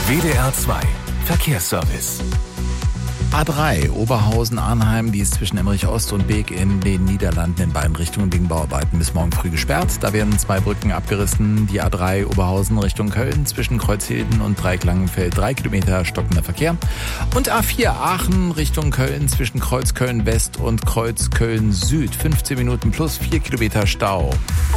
WDR 2 Verkehrsservice. A3 Oberhausen-Arnheim, die ist zwischen Emmerich Ost und Beek in den Niederlanden in beiden Richtungen wegen Bauarbeiten bis morgen früh gesperrt. Da werden 2 Brücken abgerissen. Die A3 Oberhausen Richtung Köln zwischen Kreuzhilden und Dreieck-Langenfeld 3 Kilometer stockender Verkehr. Und A4 Aachen Richtung Köln zwischen Kreuz Köln West und Kreuz Köln Süd 15 Minuten plus 4 Kilometer Stau.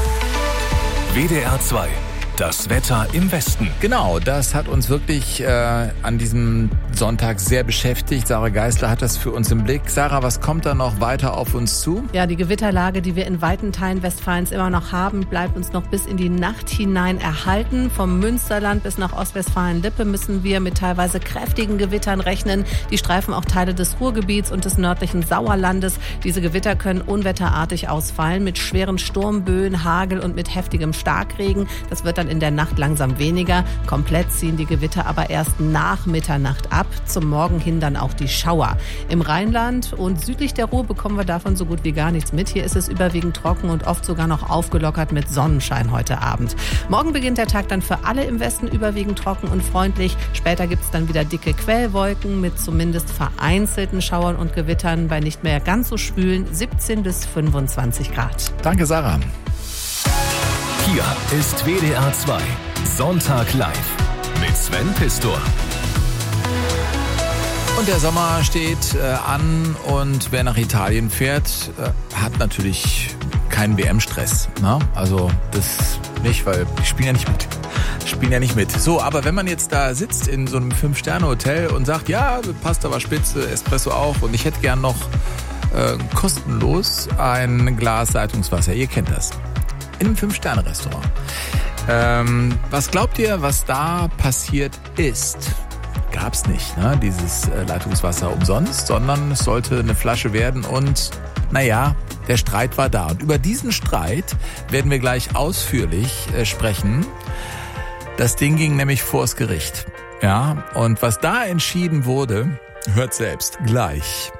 WDR 2. Das Wetter im Westen. Genau, das hat uns wirklich an diesem Sonntag sehr beschäftigt. Sarah Geisler hat das für uns im Blick. Sarah, was kommt da noch weiter auf uns zu? Ja, die Gewitterlage, die wir in weiten Teilen Westfalens immer noch haben, bleibt uns noch bis in die Nacht hinein erhalten. Vom Münsterland bis nach Ostwestfalen-Lippe müssen wir mit teilweise kräftigen Gewittern rechnen. Die streifen auch Teile des Ruhrgebiets und des nördlichen Sauerlandes. Diese Gewitter können unwetterartig ausfallen mit schweren Sturmböen, Hagel und mit heftigem Starkregen. Das wird dann in der Nacht langsam weniger. Komplett ziehen die Gewitter aber erst nach Mitternacht ab. Zum Morgen hin dann auch die Schauer. Im Rheinland und südlich der Ruhr bekommen wir davon so gut wie gar nichts mit. Hier ist es überwiegend trocken und oft sogar noch aufgelockert mit Sonnenschein heute Abend. Morgen beginnt der Tag dann für alle im Westen überwiegend trocken und freundlich. Später gibt es dann wieder dicke Quellwolken mit zumindest vereinzelten Schauern und Gewittern bei nicht mehr ganz so schwülen 17 bis 25 Grad. Danke, Sarah. Hier ist WDR 2 Sonntag live mit Sven Pistor. Und der Sommer steht an und wer nach Italien fährt, hat natürlich keinen WM-Stress. Ne? Also das nicht, weil die spielen ja nicht mit. So, aber wenn man jetzt da sitzt in so einem 5-Sterne-Hotel und sagt, ja, Pasta war spitze, Espresso auch und ich hätte gern noch kostenlos ein Glas Leitungswasser. Ihr kennt das. In einem 5-Sterne-Restaurant. Was glaubt ihr, was da passiert ist? Gab's nicht, ne? Dieses Leitungswasser umsonst, sondern es sollte eine Flasche werden und naja, der Streit war da. Und über diesen Streit werden wir gleich ausführlich sprechen. Das Ding ging nämlich vors Gericht. Ja, und was da entschieden wurde, hört selbst gleich.